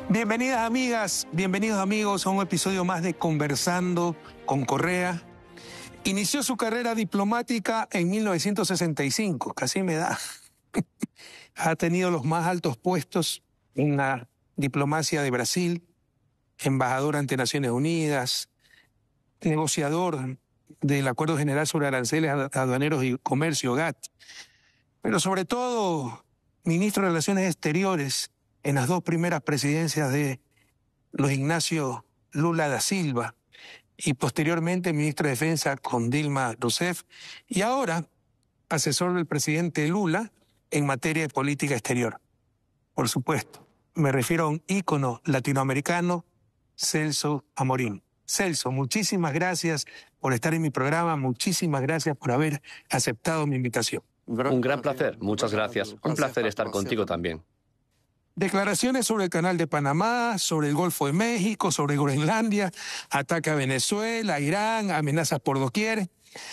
Bienvenidas amigas, bienvenidos amigos a un episodio más de Conversando con Correa. Inició su carrera diplomática en 1965, casi me da. Ha tenido los más altos puestos en la diplomacia de Brasil, embajador ante Naciones Unidas, negociador del Acuerdo General sobre Aranceles Aduaneros y Comercio, GATT, pero sobre todo ministro de Relaciones Exteriores en las dos primeras presidencias de Luis Ignacio Lula da Silva y posteriormente ministro de Defensa con Dilma Rousseff y ahora asesor del presidente Lula en materia de política exterior. Por supuesto, me refiero a un ícono latinoamericano, Celso Amorín. Celso, muchísimas gracias por estar en mi programa, muchísimas gracias por haber aceptado mi invitación. Un gran placer, muchas gracias. Un placer estar contigo también. Declaraciones sobre el Canal de Panamá, sobre el Golfo de México, sobre Groenlandia, ataque a Venezuela, Irán, amenazas por doquier.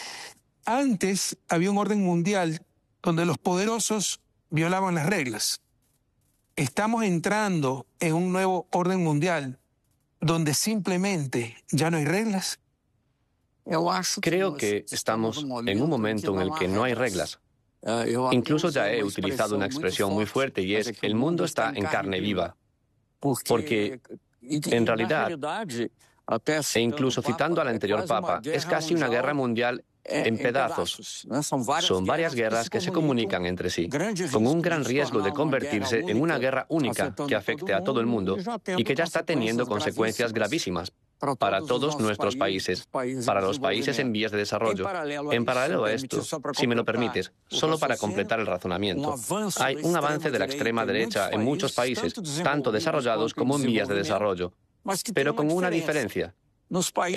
Antes había un orden mundial donde los poderosos violaban las reglas. Estamos entrando en un nuevo orden mundial donde simplemente ya no hay reglas. Creo que estamos en un momento en el que no hay reglas. Incluso ya he utilizado una expresión muy fuerte y es: el mundo está en carne viva. Porque, en realidad, e incluso citando al anterior Papa, es casi una guerra mundial en pedazos. Son varias guerras que se comunican entre sí, con un gran riesgo de convertirse en una guerra única que afecte a todo el mundo y que ya está teniendo consecuencias gravísimas para todos nuestros países, para los países en vías de desarrollo. En paralelo a esto, si me lo permites, solo para completar el razonamiento, hay un avance de la extrema derecha en muchos países, tanto desarrollados como en vías de desarrollo, pero con una diferencia.